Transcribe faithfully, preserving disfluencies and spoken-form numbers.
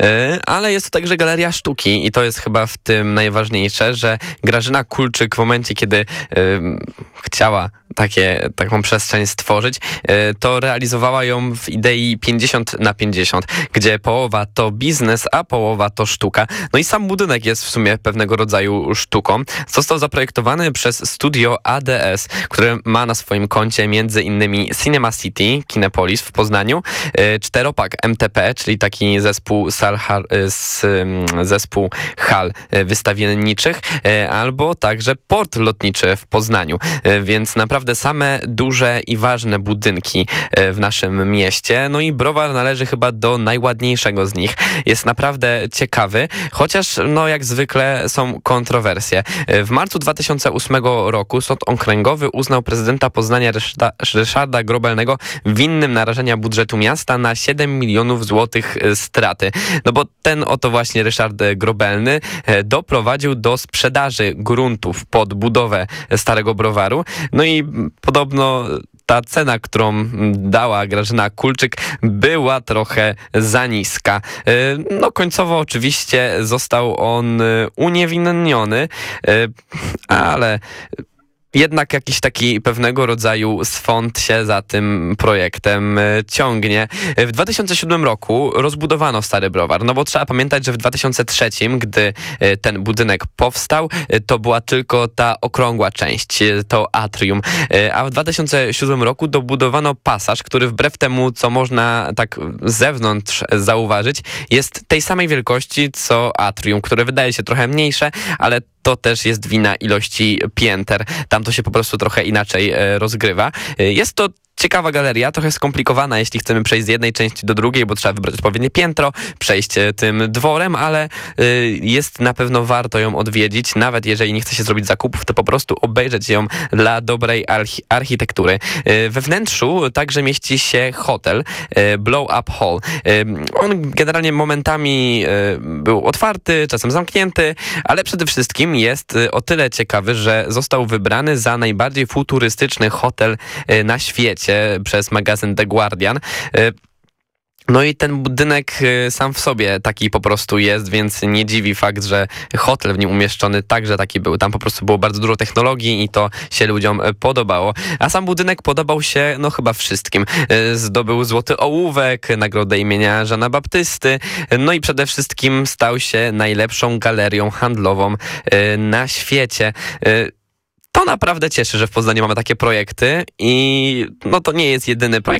ale jest to także galeria sztuki i to jest chyba w tym najważniejsze, że Grażyna Kulczyk w momencie, kiedy chciała takie, taką przestrzeń stworzyć, to realizowała ją w idei pięćdziesiąt na pięćdziesiąt, gdzie połowa to biznes, a połowa to sztuka. No i sam budynek jest w sumie pewnego rodzaju sztuką. Został zaprojektowany przez studio A D S, które ma na swoim koncie między innymi Cinema City, Kinepolis w Poznaniu, Czteropak M T P, czyli taki zespół, sal, zespół hal wystawienniczych, albo także port lotniczy w Poznaniu. Więc naprawdę same duże i ważne budynki w naszym mieście. No i browar należy chyba do najładniejszego z nich. Jest naprawdę ciekawy, chociaż no jak zwykle są kontrowersje. W marcu dwa tysiące ósmego roku Sąd Okręgowy uznał prezydenta Poznania Ryszarda, Ryszarda Grobelnego winnym narażenia budżetu miasta na siedem milionów złotych straty. No bo ten oto właśnie Ryszard Grobelny doprowadził do sprzedaży gruntów pod budowę starego browaru. No i podobno ta cena, którą dała Grażyna Kulczyk, była trochę za niska. No końcowo oczywiście został on uniewinniony, ale jednak jakiś taki pewnego rodzaju swąd się za tym projektem ciągnie. W dwa tysiące siódmym roku rozbudowano stary browar, no bo trzeba pamiętać, że w dwa tysiące trzecim, gdy ten budynek powstał, to była tylko ta okrągła część, to atrium, a w dwa tysiące siódmym roku dobudowano pasaż, który wbrew temu, co można tak z zewnątrz zauważyć, jest tej samej wielkości, co atrium, które wydaje się trochę mniejsze, ale to też jest wina ilości pięter. Tam to się po prostu trochę inaczej e, rozgrywa. E, jest to ciekawa galeria, trochę skomplikowana, jeśli chcemy przejść z jednej części do drugiej, bo trzeba wybrać odpowiednie piętro, przejść tym dworem, ale y, jest na pewno warto ją odwiedzić, nawet jeżeli nie chce się zrobić zakupów, to po prostu obejrzeć ją dla dobrej archi- architektury. Y, we wnętrzu także mieści się hotel y, Blow Up Hall. Y, on generalnie momentami y, był otwarty, czasem zamknięty, ale przede wszystkim jest y, o tyle ciekawy, że został wybrany za najbardziej futurystyczny hotel y, na świecie przez magazyn The Guardian. No i ten budynek sam w sobie taki po prostu jest, więc nie dziwi fakt, że hotel w nim umieszczony także taki był. Tam po prostu było bardzo dużo technologii i to się ludziom podobało. A sam budynek podobał się no chyba wszystkim. Zdobył Złoty Ołówek, nagrodę imienia Żana Baptysty, no i przede wszystkim stał się najlepszą galerią handlową na świecie. To naprawdę cieszy, że w Poznaniu mamy takie projekty i no to nie jest jedyny projekt.